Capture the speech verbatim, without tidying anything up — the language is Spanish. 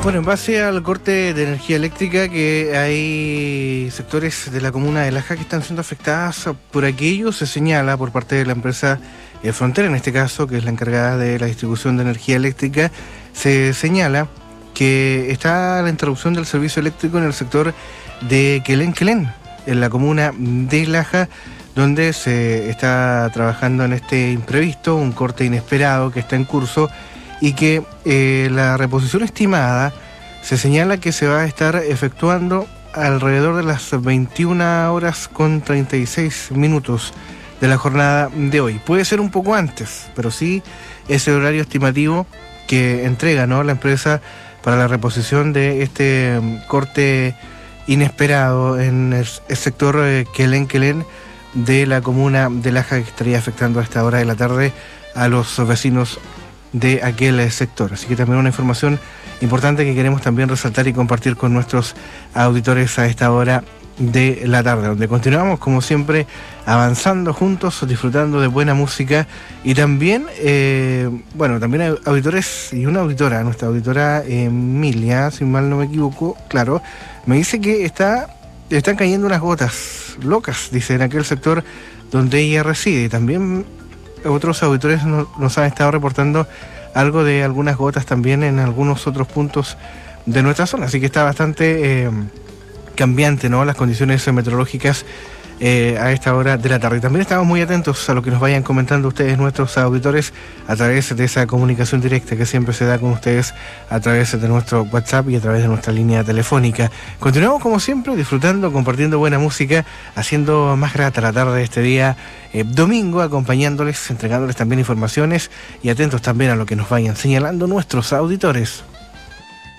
Bueno, en base al corte de energía eléctrica, que hay sectores de la comuna de Laja que están siendo afectadas por aquello, se señala por parte de la empresa eh, Frontera, en este caso, que es la encargada de la distribución de energía eléctrica, se señala que está la interrupción del servicio eléctrico en el sector de Quelén Quelén, en la comuna de Laja, donde se está trabajando en este imprevisto, un corte inesperado que está en curso, y que eh, la reposición estimada se señala que se va a estar efectuando alrededor de las veintiuna horas con treinta y seis minutos de la jornada de hoy. Puede ser un poco antes, pero sí es el horario estimativo que entrega, ¿no?, la empresa para la reposición de este um, corte inesperado en el, el sector eh, Quelén Quelén de la comuna de Laja, que estaría afectando a esta hora de la tarde a los vecinos de aquel sector. Así que también una información importante que queremos también resaltar y compartir con nuestros auditores a esta hora de la tarde, donde continuamos como siempre avanzando juntos, disfrutando de buena música y también, eh, bueno, también hay auditores y una auditora, nuestra auditora Emilia, si mal no me equivoco, claro, me dice que está, están cayendo unas gotas locas, dice, en aquel sector donde ella reside. También otros auditores nos, nos han estado reportando algo de algunas gotas también en algunos otros puntos de nuestra zona, así que está bastante eh, cambiante, ¿no?, las condiciones meteorológicas eh, a esta hora de la tarde. También estamos muy atentos a lo que nos vayan comentando ustedes, nuestros auditores, a través de esa comunicación directa que siempre se da con ustedes a través de nuestro WhatsApp y a través de nuestra línea telefónica. Continuamos como siempre disfrutando, compartiendo buena música, haciendo más grata la tarde de este día eh, domingo, acompañándoles, entregándoles también informaciones y atentos también a lo que nos vayan señalando nuestros auditores.